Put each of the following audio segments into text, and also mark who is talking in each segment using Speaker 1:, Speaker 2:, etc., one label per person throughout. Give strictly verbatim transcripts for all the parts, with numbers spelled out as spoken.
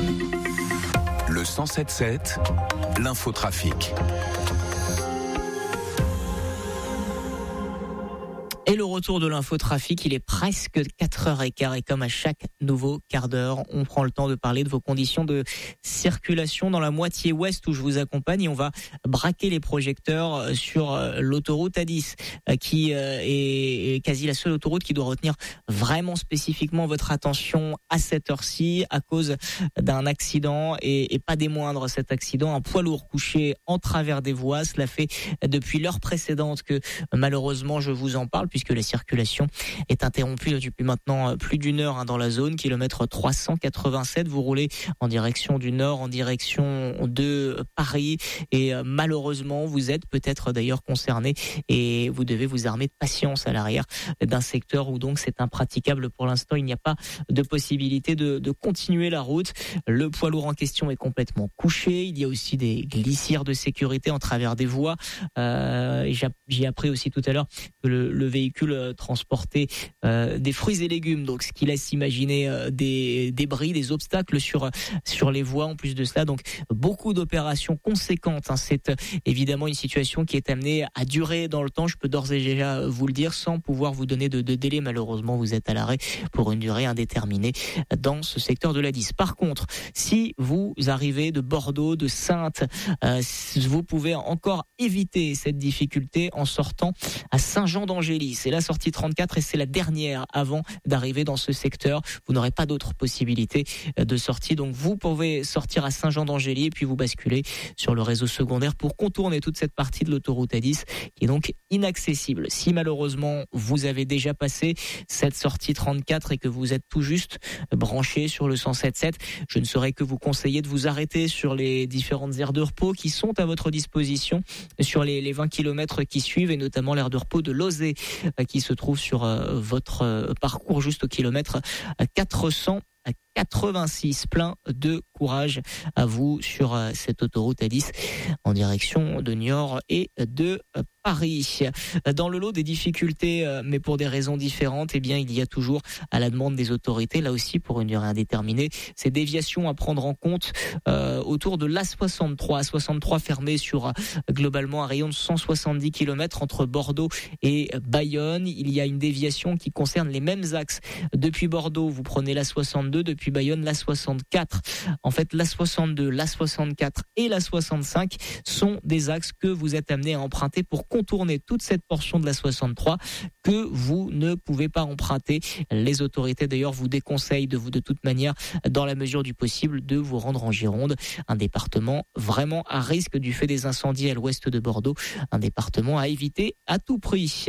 Speaker 1: Le cent sept sept, l'infotrafic.
Speaker 2: Et le retour de l'infotrafic, il est presque quatre heures quinze et comme à chaque nouveau quart d'heure, on prend le temps de parler de vos conditions de circulation dans la moitié ouest où je vous accompagne et on va braquer les projecteurs sur l'autoroute A dix qui est quasi la seule autoroute qui doit retenir vraiment spécifiquement votre attention à cette heure-ci à cause d'un accident et, et pas des moindres cet accident, un poids lourd couché en travers des voies. Cela fait depuis l'heure précédente que malheureusement je vous en parle puisque la circulation est interrompue depuis maintenant plus d'une heure hein, dans la zone, kilomètre trois cent quatre-vingt-sept. Vous roulez en direction du nord, en direction de Paris et euh, malheureusement vous êtes peut-être d'ailleurs concerné et vous devez vous armer de patience à l'arrière d'un secteur où donc c'est impraticable pour l'instant. Il n'y a pas de possibilité de, de continuer la route. Le poids lourd en question est complètement couché. Il y a aussi des glissières de sécurité en travers des voies. Euh, et j'ai, j'ai appris aussi tout à l'heure que le, le véhicule transportait euh, des fruits et légumes, donc ce qui laisse imaginer euh, des débris, des obstacles sur sur les voies. En plus de cela, donc beaucoup d'opérations conséquentes. Hein. C'est euh, évidemment une situation qui est amenée à durer dans le temps. Je peux d'ores et déjà vous le dire, sans pouvoir vous donner de, de délai. Malheureusement, vous êtes à l'arrêt pour une durée indéterminée dans ce secteur de l'A dix. Par contre, si vous arrivez de Bordeaux, de Saintes, euh, vous pouvez encore éviter cette difficulté en sortant à Saint-Jean-d'Angély. C'est la sortie trente-quatre et c'est la dernière avant d'arriver dans ce secteur. Vous n'aurez pas d'autre possibilité de sortie. Donc vous pouvez sortir à Saint-Jean-d'Angély et puis vous basculer sur le réseau secondaire pour contourner toute cette partie de l'autoroute A dix qui est donc inaccessible. Si malheureusement vous avez déjà passé cette sortie trente-quatre et que vous êtes tout juste branché sur le cent sept sept, je ne saurais que vous conseiller de vous arrêter sur les différentes aires de repos qui sont à votre disposition sur les, les vingt kilomètres qui suivent et notamment l'aire de repos de Lozé qui se trouve sur euh, votre euh, parcours juste au kilomètre quatre cent quatre-vingt-six. Plein de courage à vous sur euh, cette autoroute A dix en direction de Niort et de euh, Paris. Dans le lot des difficultés, euh, mais pour des raisons différentes, eh bien, il y a toujours à la demande des autorités, là aussi pour une durée indéterminée, ces déviations à prendre en compte euh, autour de l'A soixante-trois. A soixante-trois fermé sur euh, globalement un rayon de cent soixante-dix kilomètres entre Bordeaux et Bayonne. Il y a une déviation qui concerne les mêmes axes. Depuis Bordeaux, vous prenez l'A soixante-deux, depuis Bayonne, l'A soixante-quatre. En fait, l'A soixante-deux, l'A soixante-quatre et l'A soixante-cinq sont des axes que vous êtes amenés à emprunter pour contourner toute cette portion de l'A soixante-trois que vous ne pouvez pas emprunter. Les autorités d'ailleurs vous déconseillent de vous de toute manière, dans la mesure du possible, de vous rendre en Gironde, un département vraiment à risque du fait des incendies à l'ouest de Bordeaux, un département à éviter à tout prix.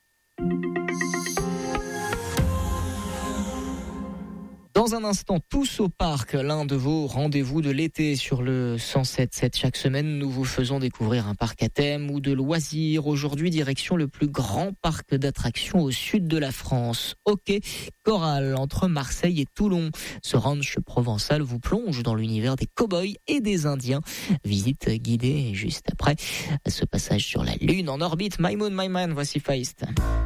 Speaker 2: Dans un instant, tous au parc, l'un de vos rendez-vous de l'été sur le cent sept sept. Chaque semaine, nous vous faisons découvrir un parc à thème ou de loisirs. Aujourd'hui, direction le plus grand parc d'attractions au sud de la France. Hockey Coral, entre Marseille et Toulon. Ce ranch provençal vous plonge dans l'univers des cow-boys et des Indiens. Visite guidée juste après ce passage sur la Lune en orbite. My Moon, My Man, voici Feist.